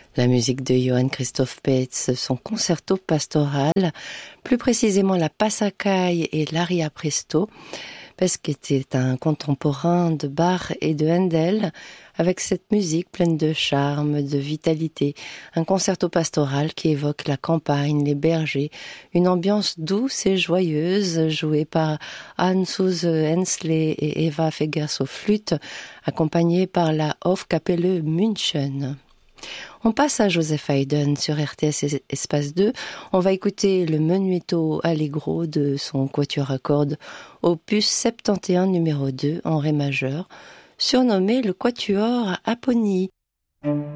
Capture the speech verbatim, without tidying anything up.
La musique de Johann Christoph Petz, son concerto pastoral, plus précisément la Passacaille et l'Aria Presto, parce qu'il était un contemporain de Bach et de Handel, avec cette musique pleine de charme, de vitalité, un concerto pastoral qui évoque la campagne, les bergers, une ambiance douce et joyeuse, jouée par Hans-Urs Hensley et Eva Fegers aux flûtes, accompagnée par la Hofkapelle München. On passe à Joseph Haydn sur R T S Espace deux. On va écouter le Menuetto Allegro de son quatuor à cordes, opus soixante et onze numéro deux en ré majeur, surnommé le quatuor Apponie.